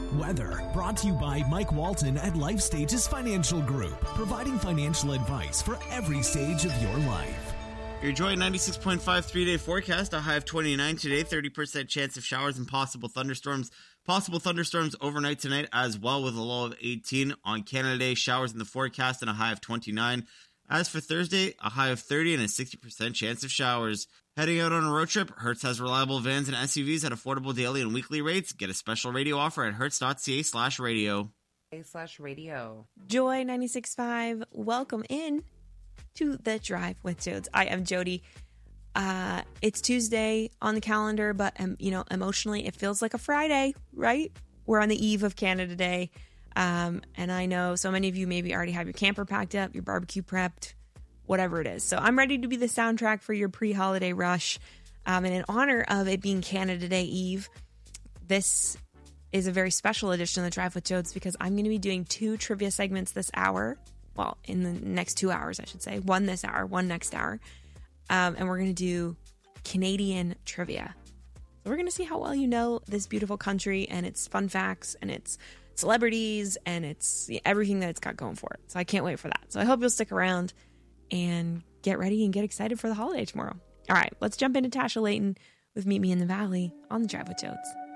Weather, brought to you by Mike Walton at Life Stages Financial Group, providing financial advice for every stage of your life. Your Joy 96.5 3-day forecast, a high of 29 today, 30% chance of showers and possible thunderstorms. Possible thunderstorms overnight tonight as well, with a low of 18. On Canada Day, showers in the forecast and a high of 29. As for Thursday, a high of 30 and a 60% chance of showers. Heading out on a road trip, Hertz has reliable vans and SUVs at affordable daily and weekly rates. Get a special radio offer at hertz.ca/radio. /radio. Joy 96.5, welcome in to The Drive with Jodes. I am Jody. It's Tuesday on the calendar, but emotionally it feels like a Friday, right? We're on the eve of Canada Day. And I know so many of you maybe already have your camper packed up, your barbecue prepped, whatever it is. So I'm ready to be the soundtrack for your pre-holiday rush. And in honor of it being Canada Day Eve, this is a very special edition of The Drive with Jodes because I'm going to be doing 2 trivia segments this hour. Well, in the next 2 hours, I should say. 1 this hour, 1 next hour. And we're going to do Canadian trivia. So we're going to see how well you know this beautiful country and its fun facts and its celebrities and its everything that it's got going for it. So I can't wait for that. So I hope you'll stick around and get ready and get excited for the holiday tomorrow. All right, let's jump into Tasha Layton with Meet Me in the Valley on The Drive with Jodes.